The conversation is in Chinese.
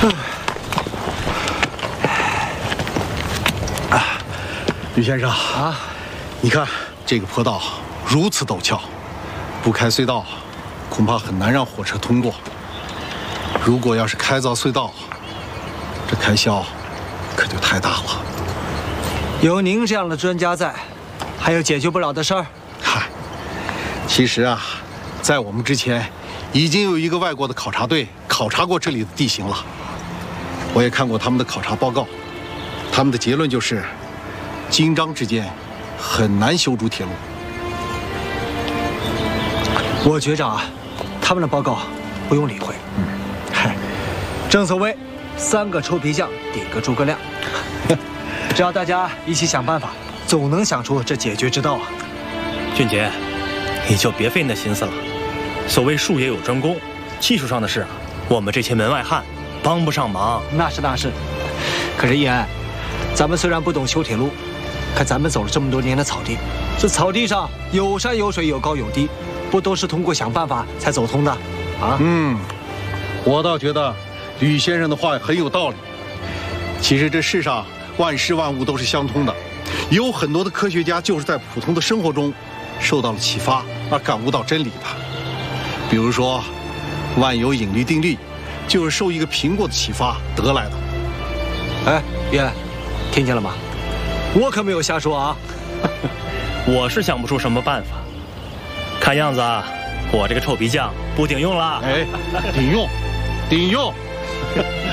吕先生啊，你看这个坡道如此陡峭，不开隧道，恐怕很难让火车通过。如果要是开凿隧道，这开销可就太大了。 有您这样的专家在，还有解决不了的事儿？ 嗨，其实啊，在我们之前，已经有一个外国的考察队考察过这里的地形了。我也看过他们的考察报告，他们的结论就是，京张之间很难修筑铁路。 我觉着啊，他们的报告不用理会。嗨，正所谓3个臭皮匠顶个诸葛亮。只要大家一起想办法，总能想出这解决之道啊！ 俊杰，你就别费那心思了。所谓术业有专攻，技术上的事啊，我们这些门外汉帮不上忙。 那是。可是易安，咱们虽然不懂修铁路，可咱们走了这么多年的草地，这草地上有山有水，有高有低，不都是通过想办法才走通的啊？ 我倒觉得吕先生的话很有道理。其实这世上万事万物都是相通的，有很多的科学家就是在普通的生活中受到了启发而感悟到真理的。比如说，万有引力定律就是受一个苹果的启发得来的。 哎，易安，听见了吗？我可没有瞎说啊。 我是想不出什么办法，看样子啊，我这个臭皮匠不顶用了。 哎，顶用。